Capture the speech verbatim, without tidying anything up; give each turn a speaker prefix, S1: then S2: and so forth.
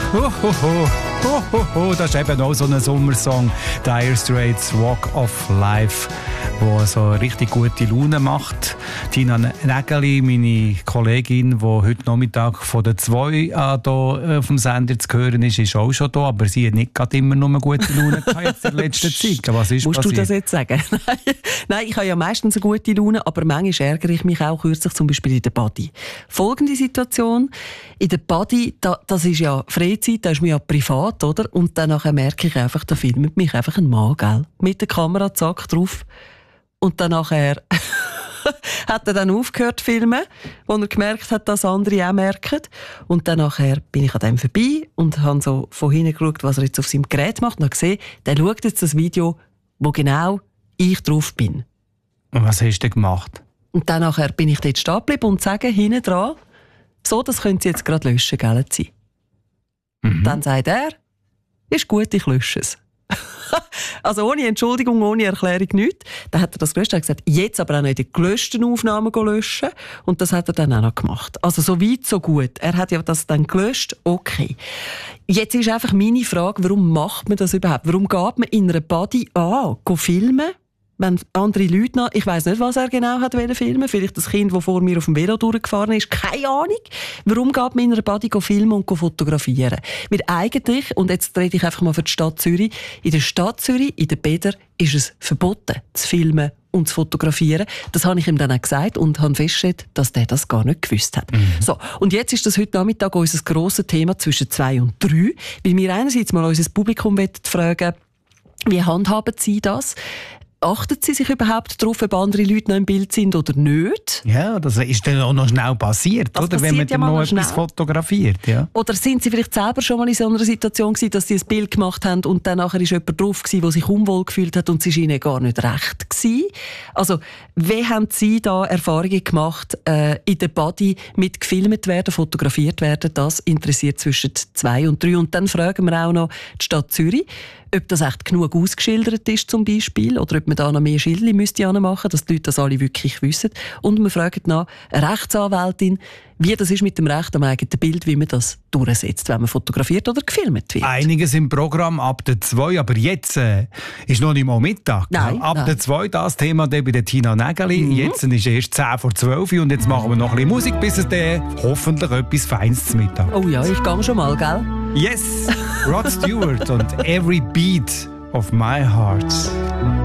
S1: Oh, oh, oh. Oh, oh, oh, das ist eben auch so ein Sommersong, Dire Straits Walk of Life, der so richtig gute Laune macht. Tina Nägeli, meine Kollegin, die heute Nachmittag von der zwei an hier auf dem Sender zu hören ist, ist auch schon da, aber sie hat nicht gerade immer nur gute Laune gehabt jetzt in der letzten Zeit. Was ist
S2: Musst
S1: passiert?
S2: du das jetzt sagen? Nein, ich habe ja meistens eine gute Laune, aber manchmal ärgere ich mich auch kürzlich, zum Beispiel in der Body. Folgende Situation: In der Body, da, das ist ja Freizeit, da ist mir ja privat, oder? Und dann merke ich einfach, da filmt mich einfach ein Mann, gell? Mit der Kamera, zack, drauf. Und dann nachher hat er dann aufgehört zu filmen, wo er gemerkt hat, dass andere auch merken. Und dann nachher bin ich an dem vorbei und habe so von hinten geschaut, was er jetzt auf seinem Gerät macht. Und habe gesehen, der schaut jetzt das Video, wo genau ich drauf bin.
S1: Und was hast du gemacht?
S2: Und dann nachher bin ich dort stehen geblieben und sage hinten dran, so, das können Sie jetzt gerade löschen, gell, Sie. Mhm. Dann sagt er, ist gut, ich lösche es. Also ohne Entschuldigung, ohne Erklärung, nichts. Dann hat er das gelöscht. Er hat gesagt, jetzt aber auch noch die gelöschten Aufnahmen löschen. Und das hat er dann auch noch gemacht. Also so weit, so gut. Er hat ja das dann gelöscht, okay. Jetzt ist einfach meine Frage, warum macht man das überhaupt? Warum geht man in einer Body an, go filmen? Wenn andere Leute noch, ich weiss nicht, was er genau hat wollen filmen. Vielleicht das Kind, das vor mir auf dem Velo durchgefahren ist. Keine Ahnung. Warum geht man in einer Body filmen und fotografieren? Weil eigentlich, und jetzt rede ich einfach mal für die Stadt Zürich, in der Stadt Zürich, in den Bädern, ist es verboten, zu filmen und zu fotografieren. Das habe ich ihm dann auch gesagt und habe festgestellt, dass der das gar nicht gewusst hat. Mhm. So, und jetzt ist das heute Nachmittag unser grosses Thema zwischen zwei und drei, weil wir einerseits mal unser Publikum fragen, wie handhaben Sie das? Achten Sie sich überhaupt darauf, ob andere Leute noch im Bild sind oder nicht?
S1: Ja, das ist dann auch noch schnell passiert,
S2: das
S1: oder? Wenn man
S2: ja
S1: dann noch
S2: noch
S1: etwas fotografiert. Ja.
S2: Oder sind Sie vielleicht selber schon mal in so einer Situation gewesen, dass Sie ein Bild gemacht haben und dann nachher ist jemand drauf gewesen, der sich unwohl gefühlt hat und es war Ihnen gar nicht recht gewesen? Also, wie haben Sie da Erfahrungen gemacht äh, in der Body mit gefilmt werden, fotografiert werden? Das interessiert zwischen zwei und drei. Und dann fragen wir auch noch die Stadt Zürich, ob das echt genug ausgeschildert ist zum Beispiel oder ob man da noch mehr Schildchen müsste machen, dass die Leute das alle wirklich wissen. Und wir fragen nach eine Rechtsanwältin, wie das ist mit dem Recht am eigenen Bild, wie man das durchsetzt, wenn man fotografiert oder gefilmt wird.
S1: Einiges im Programm ab der zwei, aber jetzt äh, ist noch nicht mal Mittag.
S2: Nein,
S1: ab
S2: nein.
S1: der zwei das Thema bei der Tina Nägeli.
S2: Mhm.
S1: Jetzt ist erst zehn vor zwölf und jetzt machen wir noch ein bisschen Musik, bis es dann hoffentlich etwas Feines zum Mittag.
S2: Oh ja, ich gehe schon mal, gell?
S1: Yes! Rod Stewart und Every Beat of My Heart.